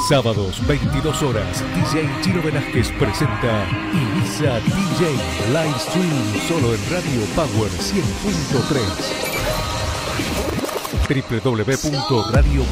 Sábados, 22 horas, DJ Chino Velázquez presenta Ibiza DJ Live Stream solo en Radio Power 100.3. www.radiopower.cl